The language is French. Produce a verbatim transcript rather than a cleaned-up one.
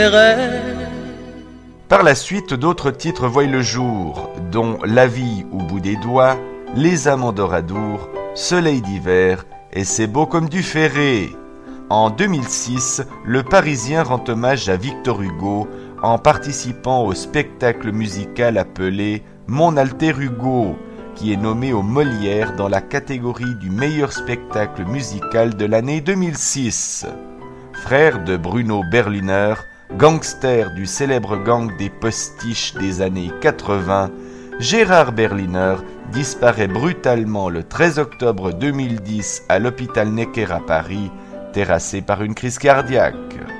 Par la suite, d'autres titres voient le jour, dont La vie au bout des doigts, Les amants d'Oradour, Soleil d'hiver et C'est beau comme du Ferré. En deux mille six, le Parisien rend hommage à Victor Hugo en participant au spectacle musical appelé Mon Alter Hugo, qui est nommé aux Molières dans la catégorie du meilleur spectacle musical de l'année deux mille six. Frère de Bruno Berliner, gangster du célèbre gang des postiches des années quatre-vingts, Gérard Berliner disparaît brutalement le treize octobre deux mille dix à l'hôpital Necker à Paris, terrassé par une crise cardiaque.